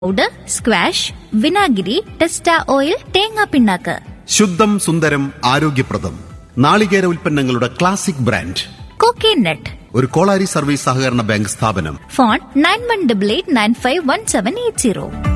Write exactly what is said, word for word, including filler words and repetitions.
Powder, squash, വിനാഗിരി, ടെസ്റ്റ oil, തേങ്ങാ പിണ്ണാക്ക്. ശുദ്ധം സുന്ദരം ആരോഗ്യപ്രദം നാളികേര ഉൽപ്പന്നങ്ങളുടെ ക്ലാസിക് ബ്രാൻഡ് കോക്കനട്ട്. ഒരു കോളാരി സർവീസ് സഹകരണ ബാങ്ക് സ്ഥാപനം. Phone nine one double eight nine five one seven eight zero.